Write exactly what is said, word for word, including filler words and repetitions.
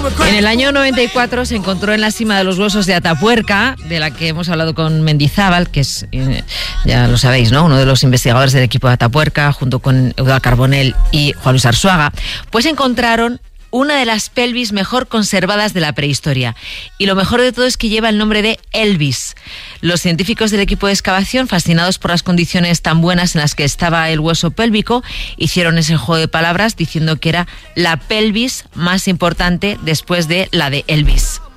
En el año noventa y cuatro se encontró en la cima de los huesos de Atapuerca, de la que hemos hablado con Mendizábal, que es, ya lo sabéis, ¿no?, uno de los investigadores del equipo de Atapuerca, junto con Eudald Carbonell y Juan Luis Arzuaga, pues encontraron una de las pelvis mejor conservadas de la prehistoria. Y lo mejor de todo es que lleva el nombre de Elvis. Los científicos del equipo de excavación, fascinados por las condiciones tan buenas en las que estaba el hueso pélvico, hicieron ese juego de palabras diciendo que era la pelvis más importante después de la de Elvis.